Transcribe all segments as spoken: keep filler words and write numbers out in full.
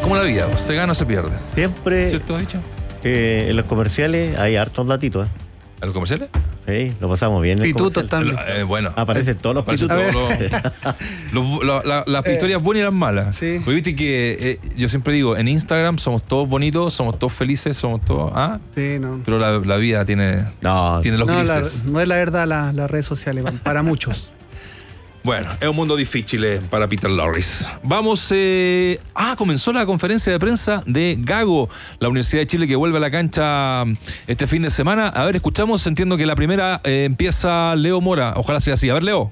como la vida, se gana o se pierde. Siempre, ¿Cierto, ha dicho? Eh, en los comerciales hay hartos datitos, ¿eh? ¿A los comerciales? Sí, lo pasamos bien. Pitutos también. Eh, bueno. Aparecen todos los Aparecen pitutos. todos los, los, los, la, las eh, historias buenas y las malas. Sí. Porque viste que eh, yo siempre digo, en Instagram somos todos bonitos, somos todos felices, somos todos... ¿ah? Sí, no. Pero la, la vida tiene, No, tiene los no, grises. la, no es la verdad la, las redes sociales, para muchos. Bueno, es un mundo difícil eh, para Peter Lorre. Vamos, eh... ah, comenzó la conferencia de prensa de Gago, la Universidad de Chile que vuelve a la cancha este fin de semana. A ver, escuchamos, entiendo que la primera eh, empieza Leo Mora, ojalá sea así. A ver, Leo.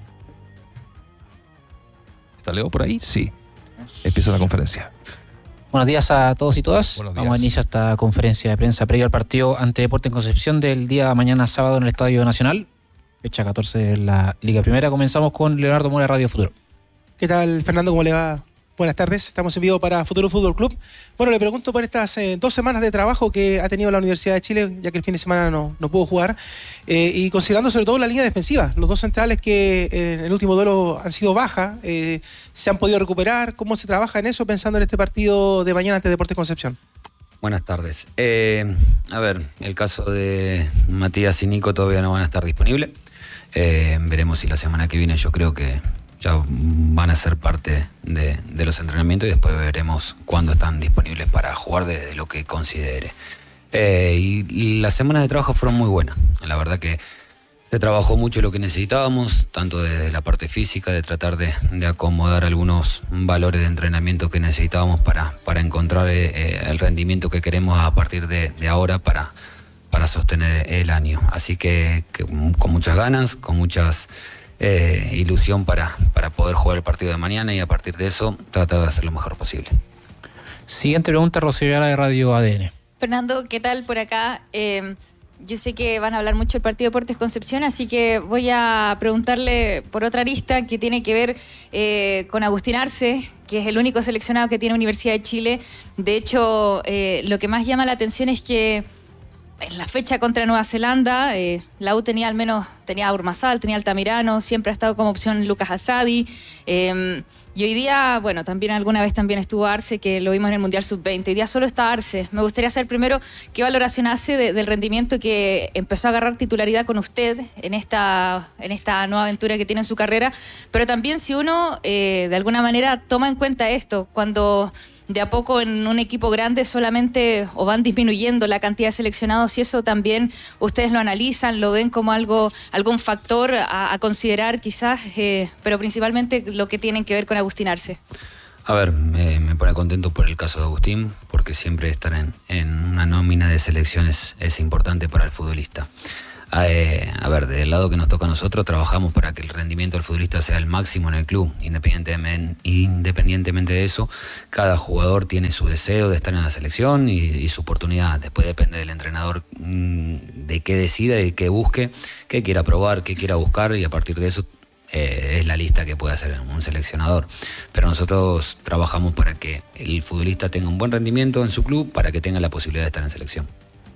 ¿Está Leo por ahí? Sí. Empieza la conferencia. Buenos días a todos y todas. Vamos a iniciar esta conferencia de prensa previa al partido ante Deportes Concepción del día mañana sábado en el Estadio Nacional. Fecha catorce de la Liga Primera. Comenzamos con Leonardo Mora, Radio Futuro. ¿Qué tal, Fernando? ¿Cómo le va? Buenas tardes. Estamos en vivo para Futuro Fútbol Club. Bueno, le pregunto por estas eh, dos semanas de trabajo que ha tenido la Universidad de Chile, ya que el fin de semana no, no pudo jugar, eh, y considerando sobre todo la línea defensiva. Los dos centrales que eh, en el último duelo han sido bajas, eh, ¿se han podido recuperar? ¿Cómo se trabaja en eso pensando en este partido de mañana ante Deportes Concepción? Buenas tardes. Eh, a ver, el caso de Matías y Nico todavía no van a estar disponibles. Eh, veremos si la semana que viene yo creo que ya van a ser parte de, de los entrenamientos y después veremos cuándo están disponibles para jugar desde lo que considere. Eh, y, y las semanas de trabajo fueron muy buenas. La verdad que se trabajó mucho lo que necesitábamos, tanto desde la parte física, de tratar de, de acomodar algunos valores de entrenamiento que necesitábamos para, para encontrar eh, el rendimiento que queremos a partir de, de ahora para... para sostener el año. Así que, que con muchas ganas, con muchas eh, ilusión para, para poder jugar el partido de mañana y a partir de eso tratar de hacer lo mejor posible. Siguiente pregunta, Rocío Ayala de Radio A D N. Fernando, ¿qué tal por acá? Eh, yo sé que van a hablar mucho del partido Deportes Concepción, así que voy a preguntarle por otra arista que tiene que ver eh, con Agustín Arce, que es el único seleccionado que tiene Universidad de Chile. De hecho, eh, lo que más llama la atención es que en la fecha contra Nueva Zelanda, eh, la U tenía al menos, tenía a Urmazal, tenía a Altamirano, siempre ha estado como opción Lucas Asadi. Eh, y hoy día, bueno, también alguna vez también estuvo Arce, que lo vimos en el Mundial sub veinte. Hoy día solo está Arce. Me gustaría saber primero qué valoración hace de, del rendimiento que empezó a agarrar titularidad con usted en esta, en esta nueva aventura que tiene en su carrera. Pero también si uno, eh, de alguna manera, toma en cuenta esto, cuando de a poco en un equipo grande solamente o van disminuyendo la cantidad de seleccionados, y eso también ustedes lo analizan, lo ven como algo, algún factor a, a considerar quizás, eh, pero principalmente lo que tienen que ver con Agustín Arce. A ver, me, me pone contento por el caso de Agustín, porque siempre estar en, en una nómina de selecciones es importante para el futbolista. Eh, a ver, del lado que nos toca a nosotros, trabajamos para que el rendimiento del futbolista sea el máximo en el club. Independientemente, independientemente de eso, cada jugador tiene su deseo de estar en la selección y, y su oportunidad. Después depende del entrenador mmm, de qué decida y qué busque, qué quiera probar, qué quiera buscar, y a partir de eso eh, es la lista que puede hacer un seleccionador. Pero nosotros trabajamos para que el futbolista tenga un buen rendimiento en su club, para que tenga la posibilidad de estar en selección.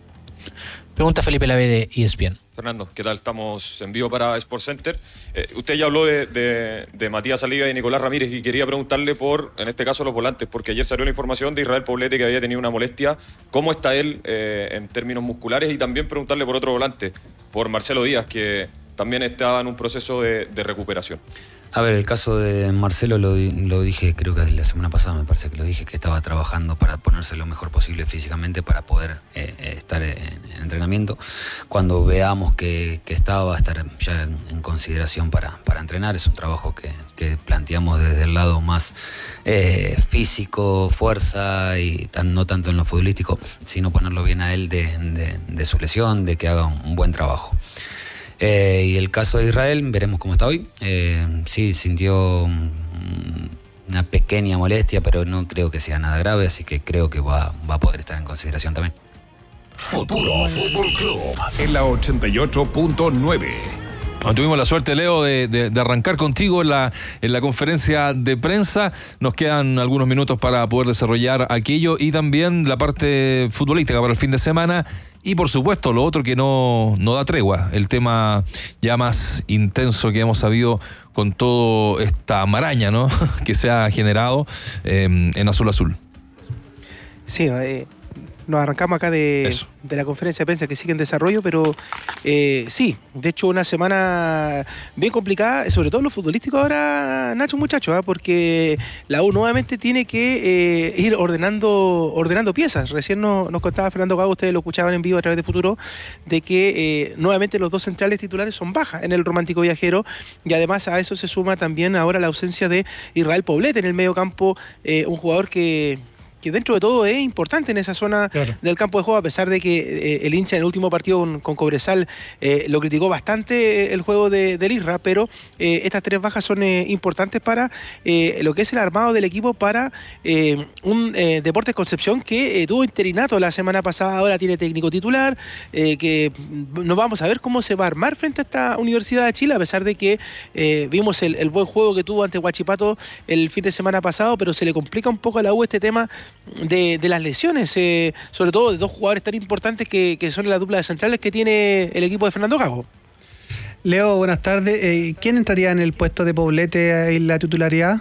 Pregunta Felipe Lave de E S P N. Fernando, ¿qué tal? Estamos en vivo para Sports Center. Eh, usted ya habló de, de, de Matías Saliba y Nicolás Ramírez, y quería preguntarle por, en este caso, los volantes, porque ayer salió la información de Israel Poblete que había tenido una molestia. ¿Cómo está él eh, en términos musculares? Y también preguntarle por otro volante, por Marcelo Díaz, que también estaba en un proceso de, de recuperación. A ver, el caso de Marcelo lo, lo dije, creo que la semana pasada me parece que lo dije, que estaba trabajando para ponerse lo mejor posible físicamente para poder eh, estar en, en entrenamiento. Cuando veamos que, que estaba, va a estar ya en, en consideración para, para entrenar. Es un trabajo que, que planteamos desde el lado más eh, físico, fuerza, y tan, no tanto en lo futbolístico, sino ponerlo bien a él de, de, de su lesión, de que haga un, un buen trabajo. Eh, y el caso de Israel, veremos cómo está hoy. Eh, sí, sintió una pequeña molestia, pero no creo que sea nada grave, así que creo que va, va a poder estar en consideración también. Futuro Fútbol Club en la ochenta y ocho punto nueve. Tuvimos la suerte, Leo, de, de, de arrancar contigo en la, en la conferencia de prensa. Nos quedan algunos minutos para poder desarrollar aquello y también la parte futbolística para el fin de semana. Y por supuesto, lo otro que no, no da tregua, el tema ya más intenso que hemos sabido con toda esta maraña, ¿no?, que se ha generado eh, en Azul Azul. Sí, eh, nos arrancamos acá de, de la conferencia de prensa que sigue en desarrollo, pero eh, sí, de hecho una semana bien complicada, sobre todo en lo futbolístico ahora, Nacho, muchachos, ¿eh? Porque la U nuevamente tiene que eh, ir ordenando ordenando piezas. Recién nos, nos contaba Fernando Gago, ustedes lo escuchaban en vivo a través de Futuro, de que eh, nuevamente los dos centrales titulares son bajas en el Romántico Viajero, y además a eso se suma también ahora la ausencia de Israel Poblete en el medio campo, eh, un jugador que... que dentro de todo es importante en esa zona claro. del campo de juego, a pesar de que eh, el hincha en el último partido con, con Cobresal eh, lo criticó bastante el juego de, del Isra, pero eh, estas tres bajas son eh, importantes para eh, lo que es el armado del equipo para eh, un eh, Deportes Concepción que eh, tuvo interinato la semana pasada, ahora tiene técnico titular, eh, que nos vamos a ver cómo se va a armar frente a esta Universidad de Chile, a pesar de que eh, vimos el, el buen juego que tuvo ante Huachipato el fin de semana pasado, pero se le complica un poco a la U este tema De, de las lesiones, eh, sobre todo de dos jugadores tan importantes que, que son la dupla de centrales que tiene el equipo de Fernando Gago. Leo, buenas tardes. Eh, ¿Quién entraría en el puesto de Poblete en la titularidad?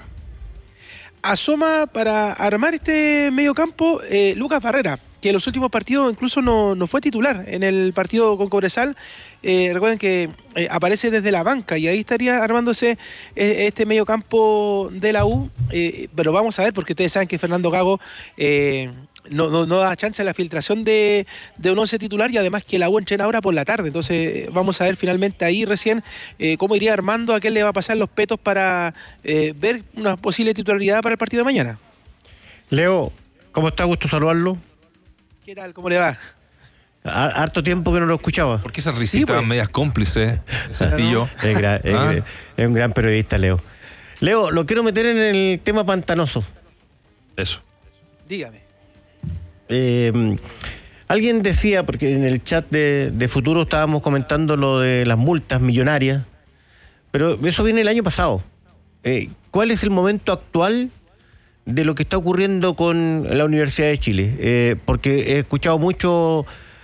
Asoma para armar este medio campo eh, Lucas Barrera, que en los últimos partidos incluso no, no fue titular. En el partido con Cobresal, eh, recuerden que eh, aparece desde la banca y ahí estaría armándose eh, este medio campo de la U, eh, pero vamos a ver, porque ustedes saben que Fernando Gago eh, no, no, no da chance a la filtración de, de un once titular, y además que la U entrena ahora por la tarde, entonces vamos a ver finalmente ahí recién eh, cómo iría armando, a qué le va a pasar los petos para eh, ver una posible titularidad para el partido de mañana. Leo, ¿cómo está? Gusto saludarlo. ¿Qué tal? ¿Cómo le va? Harto tiempo que no lo escuchaba. ¿Por qué esas risitas sí, pues. medias cómplices? Santillo. Es, gran, es, ¿Ah? es un gran periodista, Leo. Leo, lo quiero meter en el tema pantanoso. Eso. Dígame. Eh, alguien decía, porque en el chat de, de Futuro estábamos comentando lo de las multas millonarias, pero eso viene el año pasado. Eh, ¿Cuál es el momento actual de lo que está ocurriendo con la Universidad de Chile? Eh, porque he escuchado mucho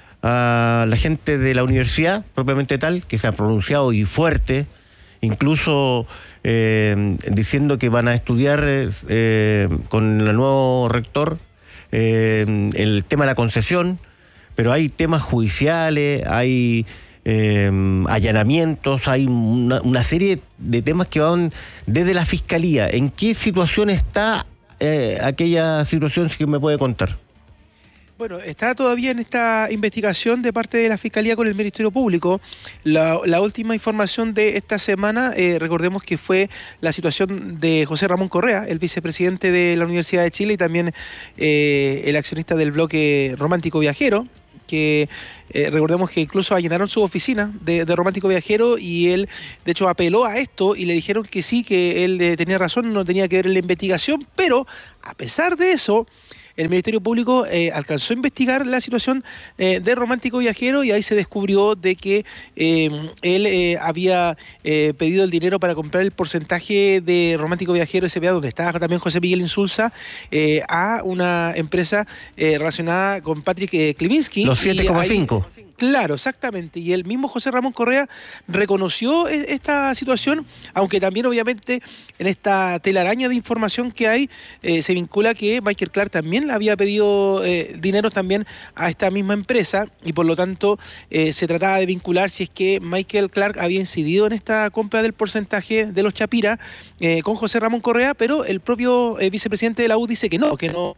a la gente de la universidad, propiamente tal, que se ha pronunciado y fuerte, incluso eh, diciendo que van a estudiar eh, con el nuevo rector eh, el tema de la concesión, pero hay temas judiciales, hay eh, allanamientos, hay una, una serie de temas que van desde la Fiscalía. ¿En qué situación está Eh, aquella situación, si que me puede contar? Bueno, está todavía en esta investigación de parte de la Fiscalía con el Ministerio Público. La, la última información de esta semana, eh, recordemos que fue la situación de José Ramón Correa, el vicepresidente de la Universidad de Chile y también eh, el accionista del bloque Romántico Viajero, que eh, recordemos que incluso allanaron su oficina de, de Romántico Viajero, y él de hecho apeló a esto y le dijeron que sí, que él eh, tenía razón, no tenía que ver en la investigación, pero a pesar de eso el Ministerio Público eh, alcanzó a investigar la situación eh, de Romántico Viajero, y ahí se descubrió de que eh, él eh, había eh, pedido el dinero para comprar el porcentaje de Romántico Viajero S B A, donde estaba también José Miguel Insulza, eh, a una empresa eh, relacionada con Patrick eh, Kliminski. Los siete coma cinco. Claro, exactamente. Y el mismo José Ramón Correa reconoció esta situación, aunque también obviamente en esta telaraña de información que hay eh, se vincula que Michael Clark también le había pedido eh, dinero también a esta misma empresa, y por lo tanto eh, se trataba de vincular si es que Michael Clark había incidido en esta compra del porcentaje de los Chapira eh, con José Ramón Correa, pero el propio eh, vicepresidente de la U dice que no, que no.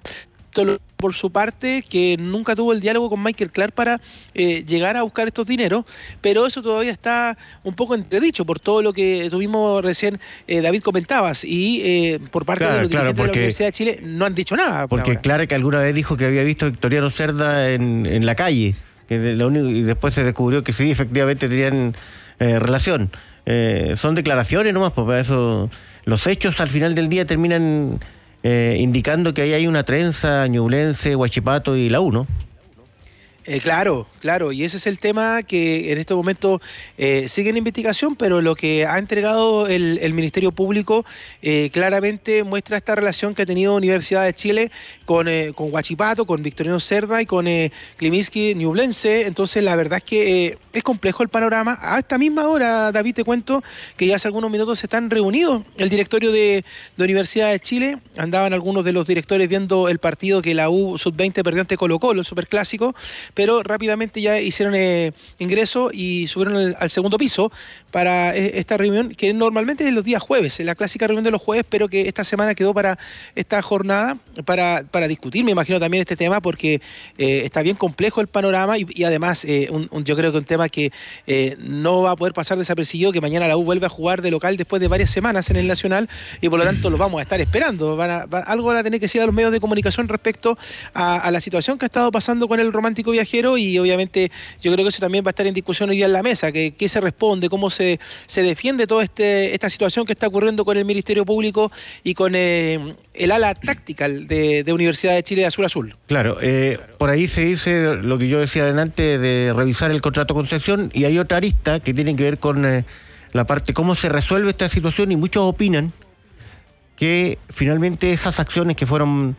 Por su parte, que nunca tuvo el diálogo con Michael Clark para eh, llegar a buscar estos dineros, pero eso todavía está un poco entredicho por todo lo que tuvimos recién, eh, David, comentabas, y eh, por parte claro, de los claro, dirigentes porque, de la Universidad de Chile no han dicho nada. Porque ahora. Clark alguna vez dijo que había visto a Victoriano Cerda en, en la calle, que lo único, y después se descubrió que sí, efectivamente tenían eh, relación. Eh, son declaraciones nomás, pues para eso los hechos al final del día terminan Eh, indicando que ahí hay una trenza Ñublense, Huachipato y la U, ¿no? Eh, claro, claro, y ese es el tema que en este momento eh, sigue en investigación, pero lo que ha entregado el, el Ministerio Público eh, claramente muestra esta relación que ha tenido Universidad de Chile con, eh, con Huachipato, con Victoriano Cerda y con eh, Kliminski Ñublense. Entonces la verdad es que eh, es complejo el panorama. A esta misma hora, David, te cuento que ya hace algunos minutos se están reunidos el directorio de, de Universidad de Chile. Andaban algunos de los directores viendo el partido que la U sub veinte perdió ante Colo-Colo, el superclásico, pero rápidamente ya hicieron eh, ingreso y subieron al, al segundo piso para eh, esta reunión, que normalmente es los días jueves, la clásica reunión de los jueves, pero que esta semana quedó para esta jornada, para, para discutir, me imagino, también este tema, porque eh, está bien complejo el panorama y, y además eh, un, un, yo creo que un tema que eh, no va a poder pasar desapercibido, que mañana la U vuelve a jugar de local después de varias semanas en el Nacional y por lo tanto lo vamos a estar esperando. Van a, van, algo van a tener que decir a los medios de comunicación respecto a, a la situación que ha estado pasando con el Romántico Viajero y obviamente yo creo que eso también va a estar en discusión hoy día en la mesa, que qué se responde, cómo se, se defiende toda este, esta situación que está ocurriendo con el Ministerio Público y con eh, el ala táctica de, de Universidad de Chile de Azul Azul. Claro, eh, por ahí se dice lo que yo decía adelante de revisar el contrato de concesión y hay otra arista que tiene que ver con eh, la parte cómo se resuelve esta situación y muchos opinan que finalmente esas acciones que fueron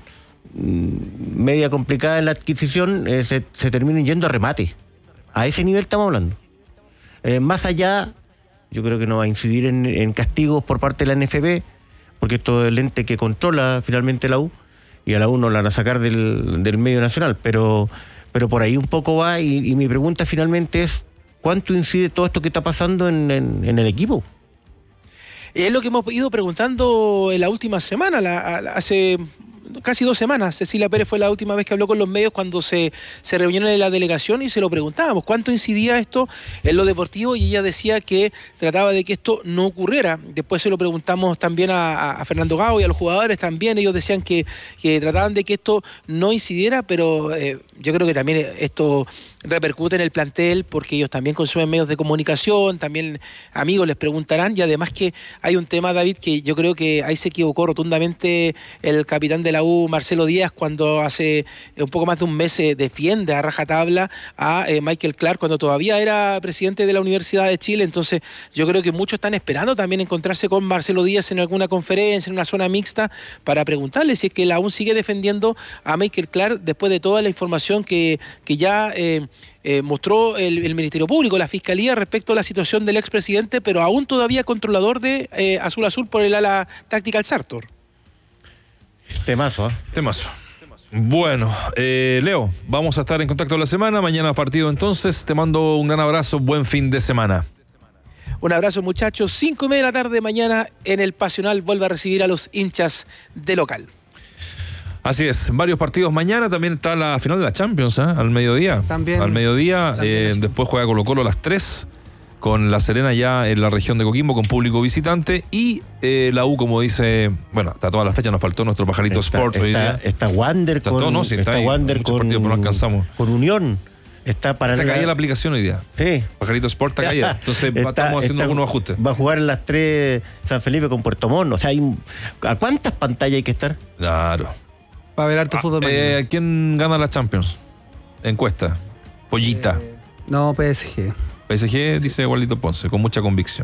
media complicada en la adquisición eh, se, se terminan yendo a remate. A ese nivel estamos hablando. Eh, más allá, yo creo que no va a incidir en, en castigos por parte de la N F P, porque esto es el ente que controla finalmente la U, y a la U no la van a sacar del, del medio nacional, pero, pero por ahí un poco va, y, y mi pregunta finalmente es, ¿cuánto incide todo esto que está pasando en, en, en el equipo? Es lo que hemos ido preguntando en la última semana, la, la, hace casi dos semanas. Cecilia Pérez fue la última vez que habló con los medios cuando se, se reunieron en la delegación y se lo preguntábamos, ¿cuánto incidía esto en lo deportivo? Y ella decía que trataba de que esto no ocurriera. Después se lo preguntamos también a, a Fernando Gago y a los jugadores también. Ellos decían que, que trataban de que esto no incidiera, pero eh, yo creo que también esto repercute en el plantel porque ellos también consumen medios de comunicación, también amigos les preguntarán, y además que hay un tema, David, que yo creo que ahí se equivocó rotundamente el capitán de la U, Marcelo Díaz, cuando hace un poco más de un mes se defiende a rajatabla a eh, Michael Clark cuando todavía era presidente de la Universidad de Chile. Entonces yo creo que muchos están esperando también encontrarse con Marcelo Díaz en alguna conferencia, en una zona mixta, para preguntarle si es que la U sigue defendiendo a Michael Clark después de toda la información que, que ya eh, Eh, mostró el, el Ministerio Público, la Fiscalía respecto a la situación del expresidente, pero aún todavía controlador de eh, Azul Azul por el ala táctica al Sartor. Temazo, ¿eh? Temazo. Bueno, eh, Leo, vamos a estar en contacto la semana, mañana partido entonces, te mando un gran abrazo, buen fin de semana. Un abrazo, muchachos, cinco y media de la tarde mañana en el Pasional vuelve a recibir a los hinchas de local. Así es, varios partidos mañana, también está la final de la Champions, ¿eh? Al mediodía. También. Al mediodía, También eh, después juega Colo-Colo a las tres, con La Serena ya en la región de Coquimbo, con público visitante, y eh, la U, como dice, bueno, hasta todas las fechas nos faltó nuestro Pajarito Está- Sport hoy está, día. está Wander Está con, todo, no, sí, está está ahí, Wander muchos con, partidos, pero no alcanzamos. con Unión. Está para Está la- caída la aplicación hoy día. Sí. Pajarito Sport está caída. Entonces Está- estamos haciendo está- algunos ajustes. Va a jugar en las tres San Felipe con Puerto Montt. O sea, hay, un- ¿a cuántas pantallas hay que estar? Claro. Para ver harto fútbol mañana. Eh, ¿Quién gana la Champions? Encuesta. Pollita. Eh, no, P S G. P S G dice Gualdito Ponce, con mucha convicción.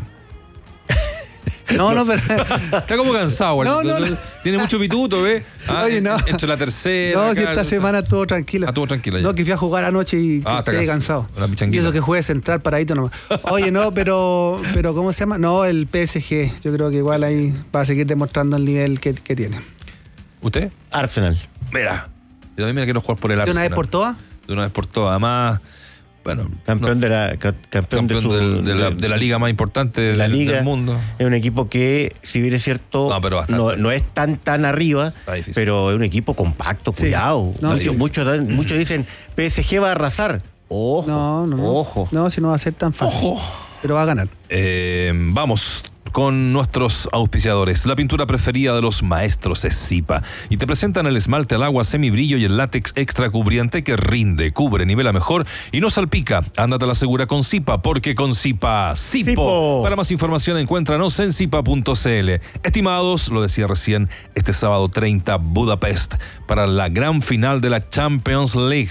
No, no, pero. Está como cansado, No, Gualdito. no, no. Tiene mucho pituto, ¿ves? Ah, Oye, no. Entre la tercera. No, si acá, esta está- semana estuvo tranquila. Ah, estuvo tranquila ya. No, que fui a jugar anoche y Ah, está estoy cansado. cansado. Una Y pichanguita. eso que jugué central paradito nomás. Oye, no, pero, pero ¿cómo se llama? No, el P S G. Yo creo que igual ahí va a seguir demostrando el nivel que, que tiene. ¿Usted? Arsenal. Mira. Y también me quiero jugar por el ¿De Arsenal. una vez por todas? De una vez por todas. Además, bueno. Campeón, no, de la, ca- campeón, campeón de, su- del- de, la, de la liga más importante de del, la liga. del mundo. Es un equipo que, si bien es cierto, No, pero bastante. no, no es tan tan arriba, Está difícil. pero es un equipo compacto, Sí. cuidado. No, muchos, sí. muchos, dan- muchos dicen P S G va a arrasar. Ojo, No, no, no. ojo. No, si no va a ser tan fácil. Ojo. Pero va a ganar. Eh, vamos con nuestros auspiciadores. La pintura preferida de los maestros es Zipa. Y te presentan el esmalte al agua semibrillo y el látex extra cubriente que rinde, cubre, nivela mejor y no salpica. Ándate a la segura con Zipa, porque con Zipa, Zipo. Zipo. Para más información, encuéntranos en zipa punto c l. Estimados, lo decía recién, este sábado treinta, Budapest, para la gran final de la Champions League.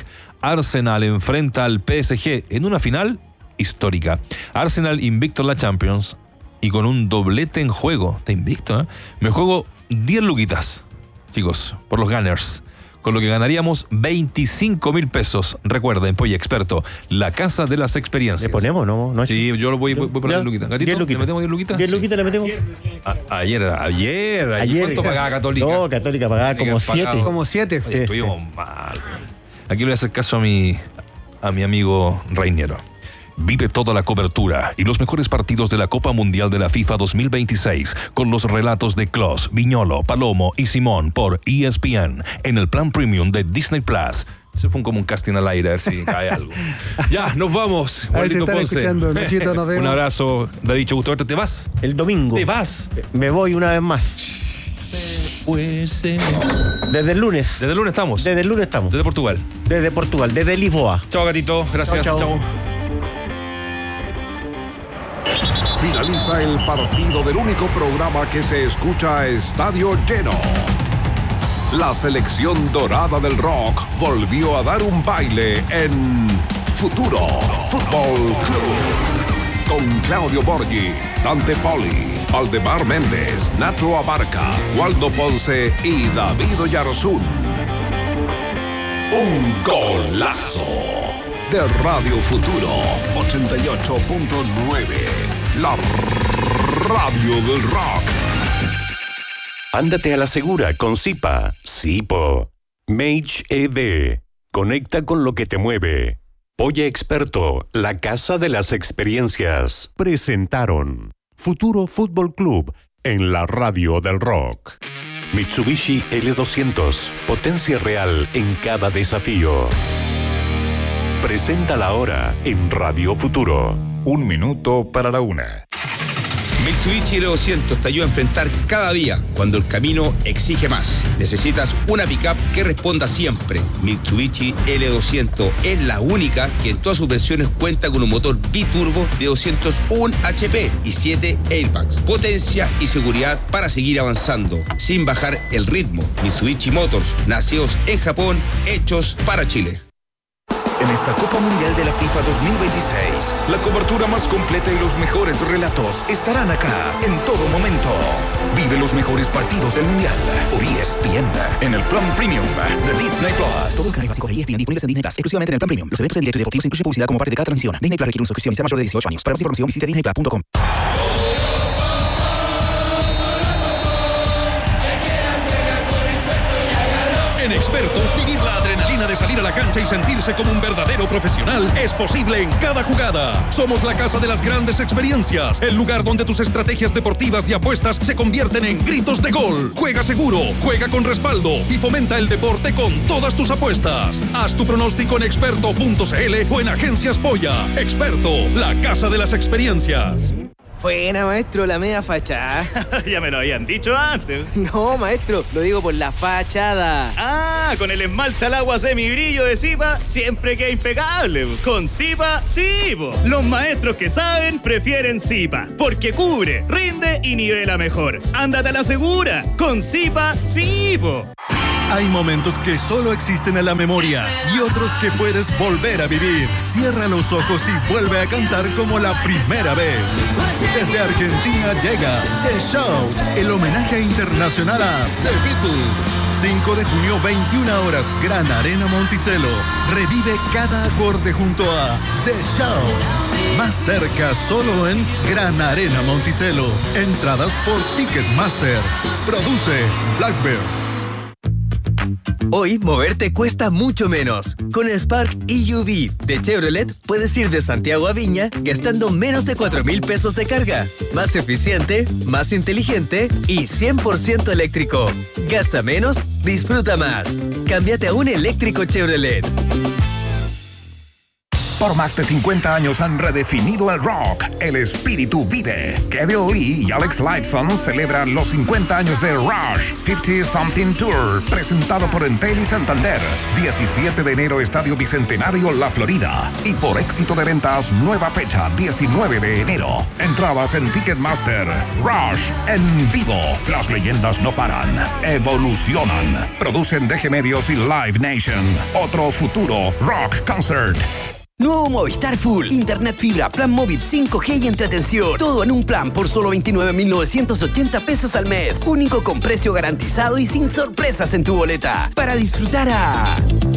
Arsenal enfrenta al P S G en una final histórica. Arsenal invicto en la Champions y con un doblete en juego. Está invicto, ¿eh? Me juego diez luquitas, chicos, por los Gunners, con lo que ganaríamos veinticinco mil pesos. Recuerden, Polla Experto, la casa de las experiencias. ¿Le ponemos, no? no sí, yo lo voy, voy, voy por diez luquitas. Gatito, ¿le metemos diez luquitas? diez luquitas le metemos. A, ayer, ayer, ayer. ¿Cuánto pagaba Católica? No, Católica pagaba como siete. Como siete. Oye, estuvimos mal. Aquí le voy a hacer caso a mi, a mi amigo Reiniero. Vive toda la cobertura y los mejores partidos de la Copa Mundial de la FIFA dos mil veintiséis con los relatos de Kloss, Viñolo, Palomo y Simón por E S P N en el plan premium de Disney Plus. Ese fue como un casting al aire, a ver si cae algo. Ya, nos vamos. A ver si están Ponce. escuchando, Luchito, nos vemos. Un abrazo, de dicho gusto verte. ¿Te vas? El domingo. ¿Te vas? Me voy una vez más. Pues, eh. Desde el lunes. Desde el lunes estamos. Desde el lunes estamos. Desde Portugal. Desde Portugal, desde Lisboa. Chao, gatito. Gracias. Chao, chao. Chao. Finaliza el partido del único programa que se escucha a estadio lleno. La selección dorada del rock volvió a dar un baile en Futuro Fútbol Club. Con Claudio Borghi, Dante Poli, Aldemar Méndez, Nacho Abarca, Waldo Ponce y David Oyarzún. Un golazo de Radio Futuro ochenta y ocho punto nueve. La radio del rock. Ándate a la segura con Zipa. Zipo. Mage E V. Conecta con lo que te mueve. Polla Experto, la casa de las experiencias. Presentaron Futuro Fútbol Club en la radio del rock. Mitsubishi L doscientos. Potencia real en cada desafío. Presenta la hora en Radio Futuro. Un minuto para la una. Mitsubishi L doscientos te ayuda a enfrentar cada día cuando el camino exige más. Necesitas una pickup que responda siempre. Mitsubishi L doscientos es la única que en todas sus versiones cuenta con un motor biturbo de doscientos uno H P y siete airbags. Potencia y seguridad para seguir avanzando sin bajar el ritmo. Mitsubishi Motors, nacidos en Japón, hechos para Chile. En esta Copa Mundial de la FIFA dos mil veintiséis, la cobertura más completa y los mejores relatos estarán acá en todo momento. Vive los mejores partidos del Mundial por E S P N en el plan premium de Disney Plus. Todo el canal básico de E S P N disponibles en Disney Plus, exclusivamente en el plan premium. Los eventos en directo y deportivos incluyen publicidad como parte de cada transmisión. Disney Plus requiere una suscripción y sea mayor de dieciocho años. Para más información visite disney plus punto com. En Experto, vivir la adrenalina de salir a la cancha y sentirse como un verdadero profesional es posible en cada jugada. Somos la casa de las grandes experiencias, el lugar donde tus estrategias deportivas y apuestas se convierten en gritos de gol. Juega seguro, juega con respaldo y fomenta el deporte con todas tus apuestas. Haz tu pronóstico en experto punto c l o en Agencias Polla. Experto, la casa de las experiencias. Buena, maestro, la media fachada. Ya me lo habían dicho antes. No, maestro, lo digo por la fachada. Ah, con el esmalte al agua semibrillo de Zipa, siempre queda impecable. Con Zipa, sí, po. Los maestros que saben prefieren Zipa, porque cubre, rinde y nivela mejor. Ándate a la segura. Con Zipa, sí, po. Hay momentos que solo existen en la memoria y otros que puedes volver a vivir. Cierra los ojos y vuelve a cantar como la primera vez. Desde Argentina llega The Shout, el homenaje internacional a The Beatles. cinco de junio, veintiuna horas, Gran Arena Monticello. Revive cada acorde junto a The Shout. Más cerca, solo en Gran Arena Monticello. Entradas por Ticketmaster. Produce Blackbird. Hoy, moverte cuesta mucho menos. Con el Spark E U V de Chevrolet, puedes ir de Santiago a Viña gastando menos de cuatro mil pesos de carga. Más eficiente, más inteligente y cien por ciento eléctrico. Gasta menos, disfruta más. Cámbiate a un eléctrico Chevrolet. Por más de cincuenta años han redefinido el rock. El espíritu vive. Kevin Lee y Alex Lifeson celebran los cincuenta años de Rush cincuenta Something Tour, presentado por Entel y Santander. diecisiete de enero, Estadio Bicentenario, La Florida. Y por éxito de ventas, nueva fecha, diecinueve de enero. Entradas en Ticketmaster. Rush en vivo. Las leyendas no paran. Evolucionan. Producen D G Medios y Live Nation. Otro futuro rock concert. Nuevo Movistar Full. Internet fibra, plan móvil cinco G y entretención. Todo en un plan por solo veintinueve mil novecientos ochenta pesos al mes. Único con precio garantizado y sin sorpresas en tu boleta. Para disfrutar a...